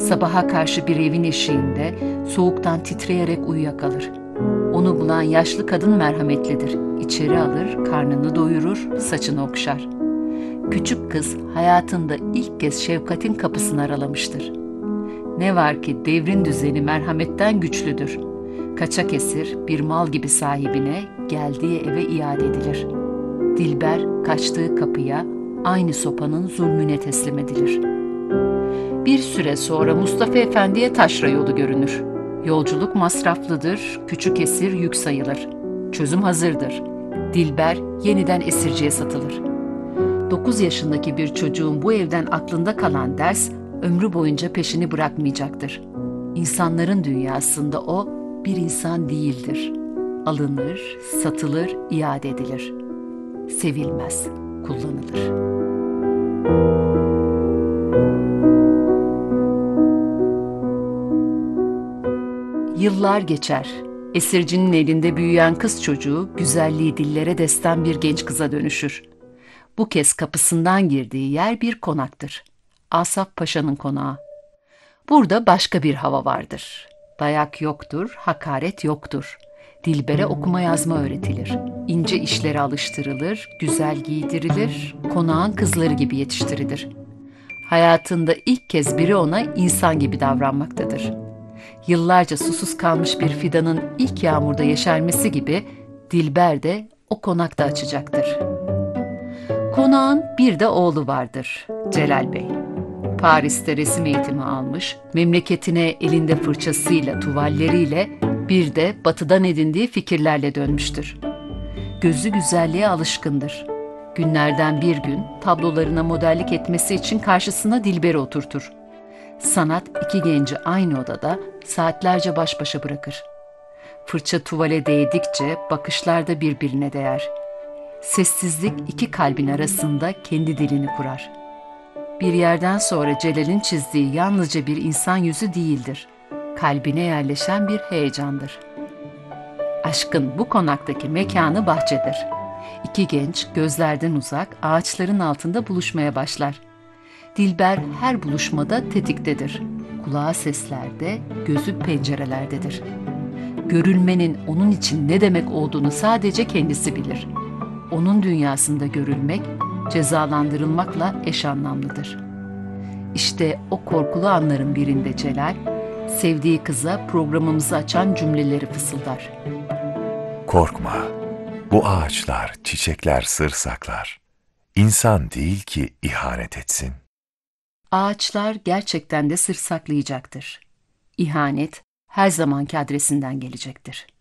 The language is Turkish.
Sabaha karşı bir evin eşiğinde soğuktan titreyerek uyuyakalır. Onu bulan yaşlı kadın merhametlidir. İçeri alır, karnını doyurur, saçını okşar. Küçük kız hayatında ilk kez şefkatin kapısını aralamıştır. Ne var ki devrin düzeni merhametten güçlüdür. Kaçak esir bir mal gibi sahibine geldiği eve iade edilir. Dilber kaçtığı kapıya aynı sopanın zulmüne teslim edilir. Bir süre sonra Mustafa Efendi'ye taşra yolu görünür. Yolculuk masraflıdır, küçük esir yük sayılır. Çözüm hazırdır. Dilber yeniden esirciye satılır. 9 yaşındaki bir çocuğun bu evden aklında kalan ders, ömrü boyunca peşini bırakmayacaktır. İnsanların dünyasında o bir insan değildir. Alınır, satılır, iade edilir. Sevilmez, kullanılır. Yıllar geçer. Esircinin elinde büyüyen kız çocuğu, güzelliği dillere destan bir genç kıza dönüşür. Bu kez kapısından girdiği yer bir konaktır. Asaf Paşa'nın konağı. Burada başka bir hava vardır. Dayak yoktur, hakaret yoktur. Dilber'e okuma yazma öğretilir. İnce işlere alıştırılır, güzel giydirilir, konağın kızları gibi yetiştirilir. Hayatında ilk kez biri ona insan gibi davranmaktadır. Yıllarca susuz kalmış bir fidanın ilk yağmurda yeşermesi gibi Dilber de o konakta açacaktır. Konağın bir de oğlu vardır, Celal Bey. Paris'te resim eğitimi almış, memleketine elinde fırçasıyla, tuvalleriyle, bir de batıdan edindiği fikirlerle dönmüştür. Gözü güzelliğe alışkındır. Günlerden bir gün tablolarına modellik etmesi için karşısına Dilber'i oturtur. Sanat iki genci aynı odada saatlerce baş başa bırakır. Fırça tuvale değdikçe bakışlar da birbirine değer. Sessizlik iki kalbin arasında kendi dilini kurar. Bir yerden sonra Celal'in çizdiği yalnızca bir insan yüzü değildir. Kalbine yerleşen bir heyecandır. Aşkın bu konaktaki mekanı bahçedir. İki genç gözlerden uzak ağaçların altında buluşmaya başlar. Dilber her buluşmada tetiktedir. Kulağı seslerde, gözü pencerelerdedir. Görülmenin onun için ne demek olduğunu sadece kendisi bilir. Onun dünyasında görülmek, cezalandırılmakla eş anlamlıdır. İşte o korkulu anların birinde Celal, sevdiği kıza programımızı açan cümleleri fısıldar. Korkma, bu ağaçlar, çiçekler sır saklar. İnsan değil ki ihanet etsin. Ağaçlar gerçekten de sır saklayacaktır. İhanet her zamanki adresinden gelecektir.